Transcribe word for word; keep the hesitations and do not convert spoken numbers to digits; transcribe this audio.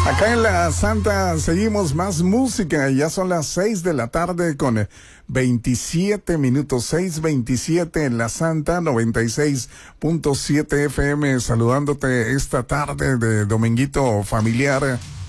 Acá en la Santa seguimos más música. Ya son las seis de la tarde con veintisiete minutos, seis veintisiete en la Santa, noventa y seis punto siete F M, saludándote esta tarde de dominguito familiar.